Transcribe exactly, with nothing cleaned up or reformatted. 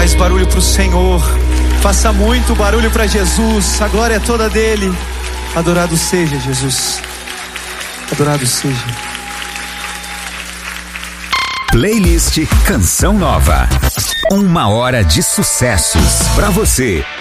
Mais barulho para o Senhor. Faça muito barulho para Jesus. A glória é toda dele. Adorado seja Jesus. Adorado seja. Playlist Canção Nova. Uma hora de sucessos para você.